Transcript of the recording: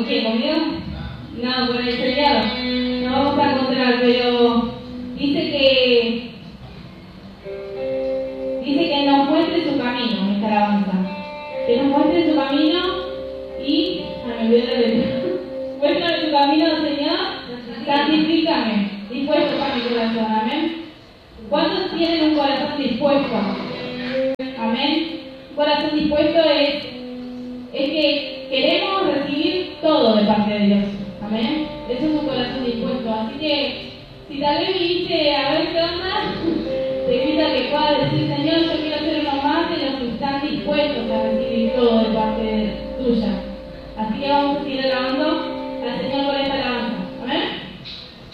quién? ¿Conmigo? No, con el Señor. Nos vamos a encontrar, pero dice que nos muestre su camino, esta alabanza. Que nos muestre su camino y... me olvidé de leer. Muéstrame tu camino, Señor, santifícame. Dispuesto para mi corazón, amén. ¿Cuántos tienen un corazón dispuesto? Amén. Un corazón dispuesto es que queremos recibir todo de parte de Dios. Amén. Eso es un corazón dispuesto. Así que, si tal vez viniste a ver qué onda, te invito a que puedas decir, Señor, yo quiero ser uno más de los que están dispuestos a recibir todo de parte tuya. Así que vamos a seguir alabando al Señor